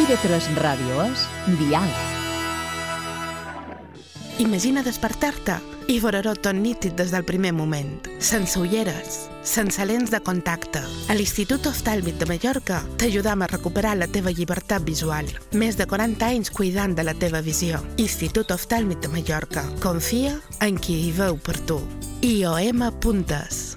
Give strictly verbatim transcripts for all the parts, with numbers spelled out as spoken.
I de tres Ràdio és Dial. Imagina despertar-te i veure-ho tot nítid des del primer moment, sense ulleres, sense lents de contacte. A l'Institut Oftàlmic de Mallorca t'ajudam a recuperar la teva llibertat visual. Més de quaranta anys cuidant de la teva visió. Institut Oftàlmic de Mallorca. Confia en qui hi veu per tu. i o ema punt es.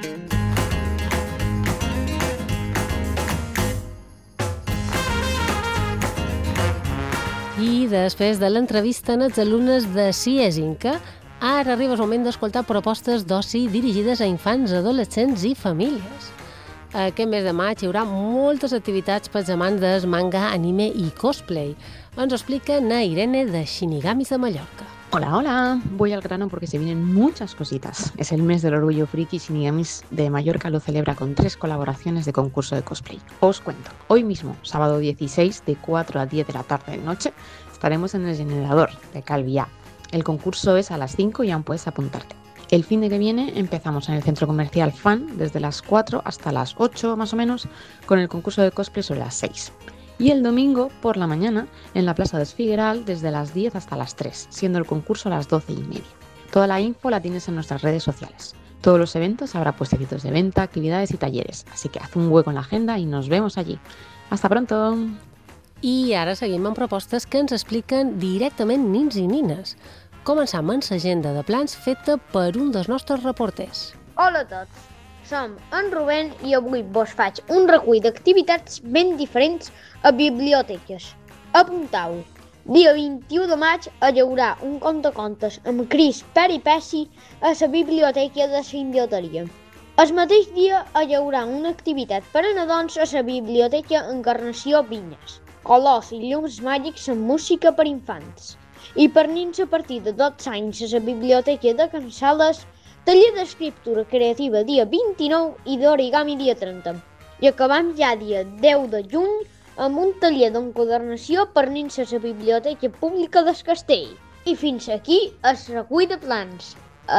I després de l'entrevista amb els alumnes de CIESINCA, ara arriba el moment d'escoltar propostes d'oci dirigides a infants, adolescents i famílies. Aquest mes de maig hi haurà moltes activitats pels amants del manga, anime i cosplay. Ens ho explica na Irene de Shinigamis de Mallorca. Hola, hola, voy al grano porque se vienen muchas cositas. Es el mes del orgullo friki. Shinigamis de Mallorca lo celebra con tres colaboraciones de concurso de cosplay. Os cuento, hoy mismo, sábado dieciséis, de cuatro a diez de la tarde de noche, estaremos en el generador de Calviá. El concurso es a las cinco y aún puedes apuntarte. El fin de que viene empezamos en el centro comercial Fan desde las cuatro hasta las ocho más o menos, con el concurso de cosplay sobre las seis. Y el domingo por la mañana en la Plaza de Esfigueral desde las diez hasta las tres, siendo el concurso a las doce y media. Toda la info la tienes en nuestras redes sociales. Todos los eventos habrá puestecitos de venta, actividades y talleres, así que haz un hueco en la agenda y nos vemos allí. ¡Hasta pronto! I ara seguim amb propostes que ens expliquen directament nins i nines. Començam amb l'agenda de plans feta per un dels nostres reporters. Hola a tots! Som en Rubén i avui vos faig un recull d'activitats ben diferents a biblioteques. Apuntau! Dia vint-i-u de maig hi haurà un contacontes amb Cris Peripeci a la biblioteca de la Indioteria. El mateix dia hi haurà una activitat per a nadons a la biblioteca Encarnació Vinyes. Colors i llums màgics amb música per infants. I per nins a partir de dotze anys a la biblioteca de Can Sales, taller d'escriptura creativa dia vint-i-nou i d'origami dia trenta. I acabam ja dia deu de juny amb un taller d'enquadernació per nins a la Biblioteca Pública del Castell. I fins aquí el recull de plans.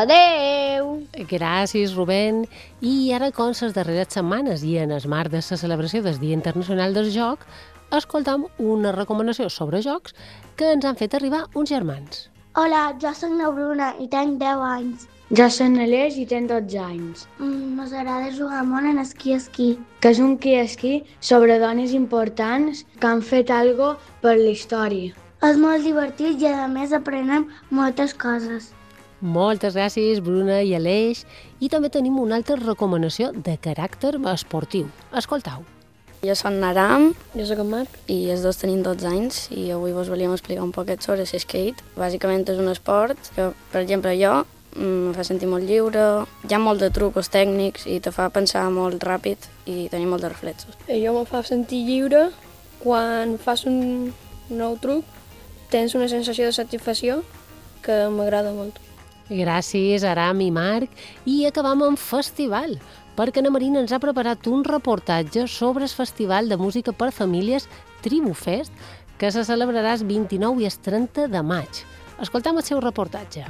Adeu! Gràcies, Rubén. I ara, com les darreres setmanes i en el marc de la celebració del Dia Internacional del Joc, escoltam una recomanació sobre jocs que ens han fet arribar uns germans. Hola, jo soc na Bruna i tinc deu anys. Jo soc n'Aleix i tinc dotze anys. Mm, M'agrada jugar molt en esquí-esquí. Que és un qui-esquí sobre dones importants que han fet alguna cosa per la història. És molt divertit i a més aprenem moltes coses. Moltes gràcies, Bruna i Aleix. I també tenim una altra recomanació de caràcter esportiu. Escoltau. Jo soc Naram. Jo soc en Marc. I els dos tenim dotze anys i avui vos volíem explicar un poquet sobre l'skate. Bàsicament és un esport que, per exemple, jo em fa sentir molt lliure, hi ha molt de trucos tècnics i te fa pensar molt ràpid i tenir molt de reflexos. Jo me fa sentir lliure quan fas un nou truc, tens una sensació de satisfacció que m'agrada molt. Gràcies, Aram i Marc. I acabam amb festival, perquè na Marina ens ha preparat un reportatge sobre el Festival de Música per Famílies Tribufest, que se celebrarà el vint-i-nou i el trenta de maig. Escoltam el seu reportatge.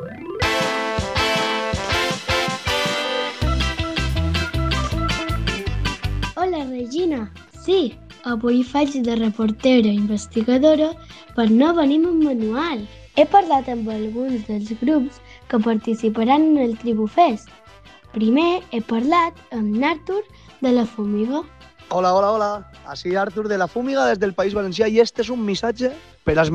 Hola, Regina. Sí, avui faig de reportera investigadora per no venir amb manual. He parlat amb alguns dels grups que participaran en el Tribufest. Primer he parlat amb Artur de la Fúmiga. Hola, hola, hola. Así Artur de la Fúmiga desde el País Valencià y este es un mensaje per als